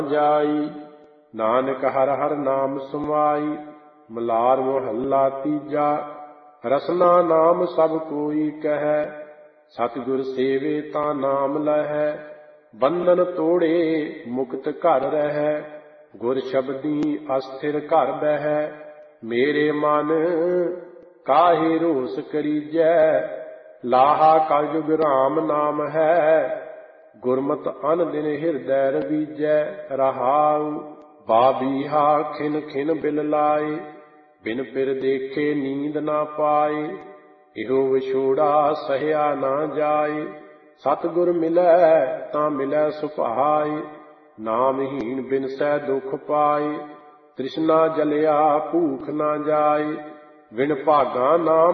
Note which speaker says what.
Speaker 1: ਜਾਈ। ਨਾਨਕ ਹਰ ਹਰ ਨਾਮ ਸਮਾਈ, ਮਲਾਰ ਮਹੱਲਾ ਤੀਜਾ। ਰਸਨਾ ਨਾਮ ਸਭ ਕੋਈ ਕਹੈ, ਸਤਿਗੁਰ ਸੇਵੇ ਤਾਂ ਨਾਮ ਲਹੈ। ਬੰਧਨ ਤੋੜੇ ਮੁਕਤ ਘਰ ਰਹੈ, ਗੁਰ ਸ਼ਬਦੀ ਅਸਥਿਰ ਘਰ ਬਹਿ। ਮੇਰੇ ਮਨ ਕਾਹੇ ਰੋਸ ਕਰੀਜੈ, ਲਾਹਾ ਕਲਯੁਗ ਰਾਮ ਨਾਮ ਹੈ। ਗੁਰਮਤਿ ਅਨ ਦਿਨ ਹਿਰਦੈ ਰਵੀਜੈ, ਰਹਾਉ ਬਾਬੀਹਾ ਖਿਨ ਖਿਨ ਬਿਲ ਲਾਏ। ਬਿਨ ਪਿਰ ਦੇਖੇ ਨੀਂਦ ਨਾ ਪਾਏ, ਇਹੋ ਵਿਛੋੜਾ ਸਹਿਆ ਨਾ ਜਾਏ। ਸਤਿਗੁਰ ਮਿਲੈ ਤਾਂ ਮਿਲੈ ਸੁਭਾਏ, ਨਾਮਹੀਨ ਬਿਨਸੈ ਦੁਖ ਪਾਏ। ਤ੍ਰਿਸ਼ਨਾ ਜਲਿਆ ਭੂਖ ਨਾ ਜਾਏ, ਵਿਣ ਭਾਗਾਂ ਨਾਮ